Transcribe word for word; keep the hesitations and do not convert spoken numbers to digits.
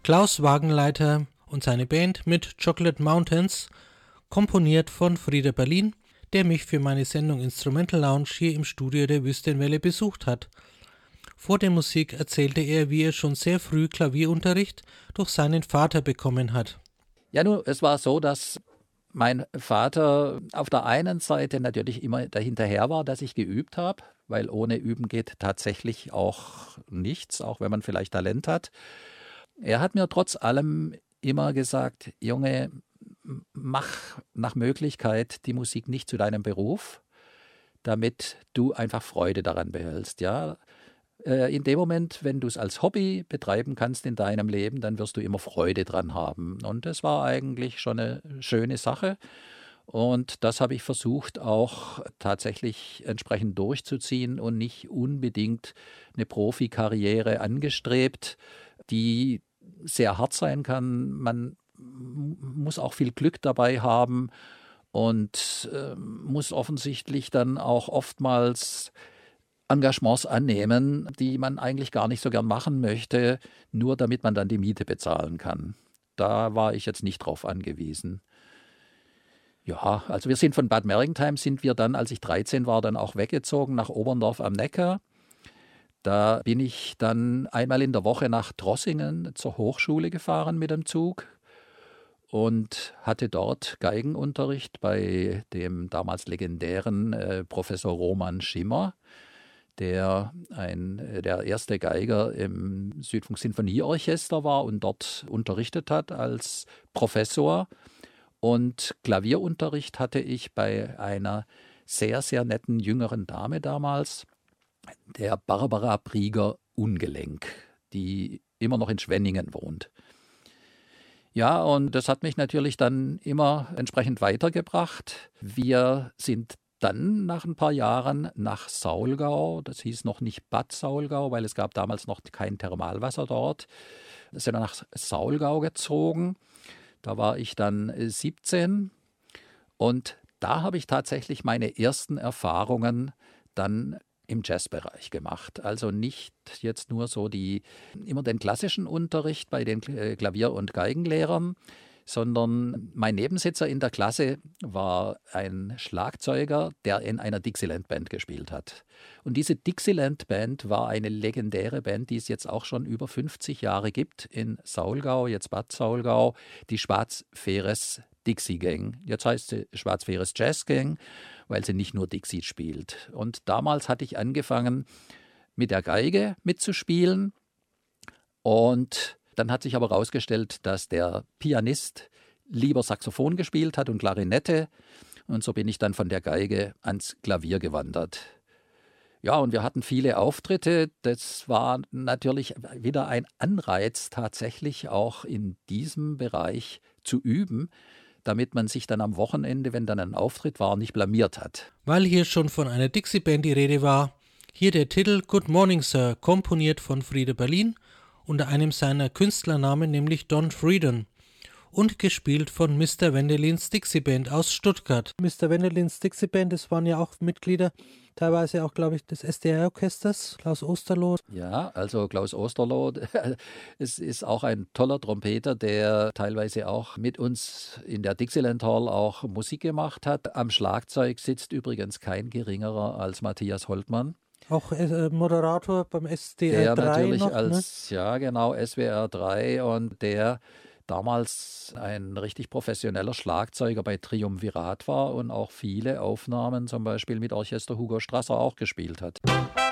Klaus Wagenleiter und seine Band mit Chocolate Mountains, komponiert von Frieder Berlin, der mich für meine Sendung Instrumental Lounge hier im Studio der Wüstenwelle besucht hat. Vor der Musik erzählte er, wie er schon sehr früh Klavierunterricht durch seinen Vater bekommen hat. Ja, nun, es war so, dass mein Vater auf der einen Seite natürlich immer dahinterher war, dass ich geübt habe, weil ohne Üben geht tatsächlich auch nichts, auch wenn man vielleicht Talent hat. Er hat mir trotz allem immer gesagt, Junge, mach nach Möglichkeit die Musik nicht zu deinem Beruf, damit du einfach Freude daran behältst, ja. In dem Moment, wenn du es als Hobby betreiben kannst in deinem Leben, dann wirst du immer Freude dran haben. Und das war eigentlich schon eine schöne Sache. Und das habe ich versucht auch tatsächlich entsprechend durchzuziehen und nicht unbedingt eine Profikarriere angestrebt, die sehr hart sein kann. Man muss auch viel Glück dabei haben und äh, muss offensichtlich dann auch oftmals Engagements annehmen, die man eigentlich gar nicht so gern machen möchte, nur damit man dann die Miete bezahlen kann. Da war ich jetzt nicht drauf angewiesen. Ja, also wir sind von Bad Mergentheim, sind wir dann, als ich dreizehn war, dann auch weggezogen nach Oberndorf am Neckar. Da bin ich dann einmal in der Woche nach Drossingen zur Hochschule gefahren mit dem Zug und hatte dort Geigenunterricht bei dem damals legendären äh, Professor Roman Schimmer, der ein, der erste Geiger im Südfunk-Sinfonieorchester war und dort unterrichtet hat als Professor. Und Klavierunterricht hatte ich bei einer sehr, sehr netten jüngeren Dame damals, der Barbara Prieger-Ungelenk, die immer noch in Schwenningen wohnt. Ja, und das hat mich natürlich dann immer entsprechend weitergebracht. Wir sind dann nach ein paar Jahren nach Saulgau, das hieß noch nicht Bad Saulgau, weil es gab damals noch kein Thermalwasser dort, sind wir nach Saulgau gezogen. Da war ich dann siebzehn und da habe ich tatsächlich meine ersten Erfahrungen dann im Jazzbereich gemacht. Also nicht jetzt nur so die immer den klassischen Unterricht bei den Klavier- und Geigenlehrern, sondern mein Nebensitzer in der Klasse war ein Schlagzeuger, der in einer Dixieland-Band gespielt hat. Und diese Dixieland-Band war eine legendäre Band, die es jetzt auch schon über fünfzig Jahre gibt in Saulgau, jetzt Bad Saulgau, die Schwarz-Feres Dixie Gang. Jetzt heißt sie Schwarz-Feres Jazz Gang, weil sie nicht nur Dixie spielt. Und damals hatte ich angefangen, mit der Geige mitzuspielen und dann hat sich aber herausgestellt, dass der Pianist lieber Saxophon gespielt hat und Klarinette. Und so bin ich dann von der Geige ans Klavier gewandert. Ja, und wir hatten viele Auftritte. Das war natürlich wieder ein Anreiz, tatsächlich auch in diesem Bereich zu üben, damit man sich dann am Wochenende, wenn dann ein Auftritt war, nicht blamiert hat. Weil hier schon von einer Dixie-Band die Rede war, hier der Titel Good Morning Sir, komponiert von Frieder Berlin, unter einem seiner Künstlernamen, nämlich Don Frieden, und gespielt von Mister Wendelins Dixie Band aus Stuttgart. Mister Wendelins Dixie Band, das waren ja auch Mitglieder, teilweise auch, glaube ich, des S D R-Orchesters, Klaus Osterloh. Ja, also Klaus Osterloh, es ist auch ein toller Trompeter, der teilweise auch mit uns in der Dixieland Hall auch Musik gemacht hat. Am Schlagzeug sitzt übrigens kein geringerer als Matthias Holtmann. Auch äh, Moderator beim S D R drei der natürlich noch, als, ne? Ja genau, S W R drei und der damals ein richtig professioneller Schlagzeuger bei Triumvirat war und auch viele Aufnahmen zum Beispiel mit Orchester Hugo Strasser auch gespielt hat.